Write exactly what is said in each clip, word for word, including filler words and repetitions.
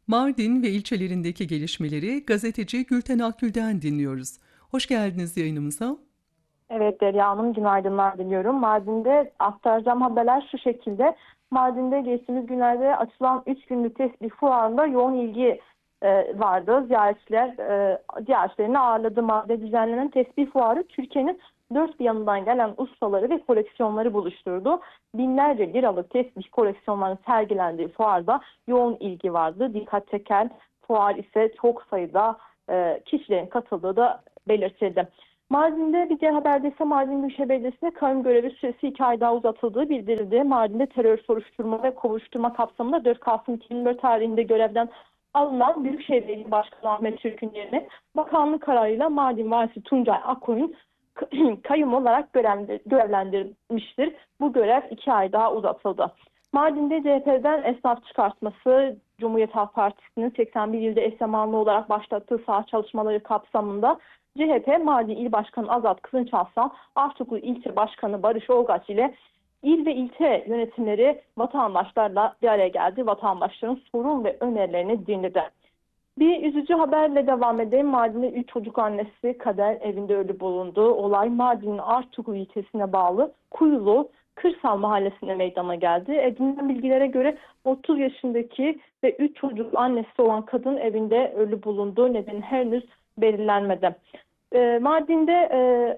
Mardin ve ilçelerindeki gelişmeleri gazeteci Gülten Akgül'den dinliyoruz. Hoş geldiniz yayınımıza. Evet Derya Hanım, günaydınlar diliyorum. Mardin'de aktaracağım haberler şu şekilde. Mardin'de geçtiğimiz günlerde açılan üç günlük tesbih fuarında yoğun ilgi e, vardı. Ziyaretçiler e, ziyaretçilerini ağırladı. Mardin'de düzenlenen tesbih fuarı Türkiye'nin dört bir yanından gelen ustaları ve koleksiyonları buluşturdu. Binlerce liralık tesbih koleksiyonlarının sergilendiği fuarda yoğun ilgi vardı. Dikkat çeken fuar ise çok sayıda e, kişilerin katıldığı da belirtildi. Mardin'de bir diğer haberde ise Mardin Büyükşehir Belediyesi'ne kayyum görevi süresi iki ay daha uzatıldığı bildirildi. Mardin'de terör soruşturma ve kovuşturma kapsamında dört Kasım iki bin yirmi dört tarihinde görevden alınan Büyükşehir Belediye Başkanı Ahmet Türk'ün yerine bakanlık kararıyla Mardin Valisi Tuncay Akkoyun kayyum olarak görevlendirilmiştir. Bu görev iki ay daha uzatıldı. Mardin'de C H P'den esnaf çıkartması, Cumhuriyet Halk Partisi'nin seksen bir ilde eş zamanlı olarak başlattığı saha çalışmaları kapsamında C H P Mardin İl Başkanı Azat Kılınçarslan, Artuklu İlçe Başkanı Barış Olgaç ile il ve ilçe yönetimleri vatandaşlarla bir araya geldi. Vatandaşların sorun ve önerilerini dinledi. Bir üzücü haberle devam edelim. Mardin'de üç çocuk annesi Kader evinde ölü bulundu. Olay Mardin'in Artuklu ilçesine bağlı Kuyulu Kırsal Mahallesi'nde meydana geldi. Edinilen bilgilere göre otuz yaşındaki ve üç çocuk annesi olan kadın evinde ölü bulundu. Nedeni henüz belirlenmedi. E, Mardin'de e,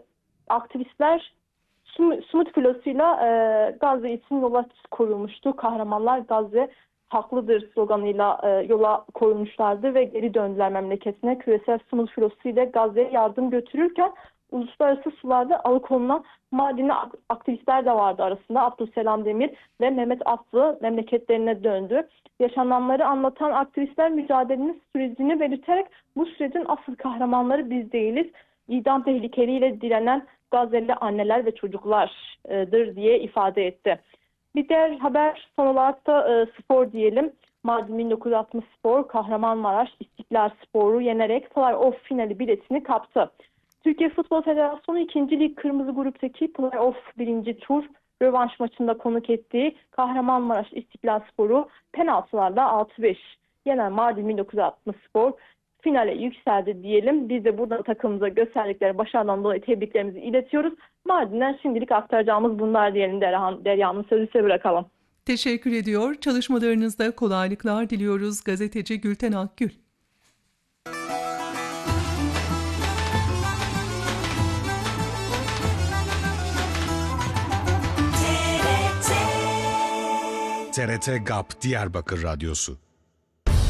aktivistler Sumut filosuyla e, Gazze için yola koyulmuştu. Kahramanlar Gazze haklıdır sloganıyla e, yola koyulmuşlardı ve geri döndüler memleketine. Küresel Sumut filosuyla Gazze'ye yardım götürürken uluslararası sularda alıkonulan Mardinli aktivistler de vardı arasında. Abdülselam Demir ve Mehmet Aslı memleketlerine döndü. Yaşananları anlatan aktivistler mücadelenin sürecini belirterek bu sürecin asıl kahramanları biz değiliz. İdam tehlikeliyle direnen Gazze'li anneler ve çocuklardır diye ifade etti. Bir diğer haber son olarak da e, spor diyelim. Mardin bin dokuz yüz altmış Spor, Kahramanmaraş İstiklal Spor'u yenerek Play-Off finali biletini kaptı. Türkiye Futbol Federasyonu ikinci Lig Kırmızı Grup'taki Play-Off birinci tur rövanş maçında konuk ettiği Kahramanmaraş İstiklal Spor'u penaltılarla altı beş yenen Mardin bin dokuz yüz altmış Spor finale yükseldi diyelim. Biz de buradan takımımıza gösterdikleri başarıdan dolayı tebriklerimizi iletiyoruz. Mardin'den şimdilik aktaracağımız bunlar diyelim. Derya'nın sözü size bırakalım. Teşekkür ediyor. Çalışmalarınızda kolaylıklar diliyoruz. Gazeteci Gülten Akgül. T R T G A P Diyarbakır Radyosu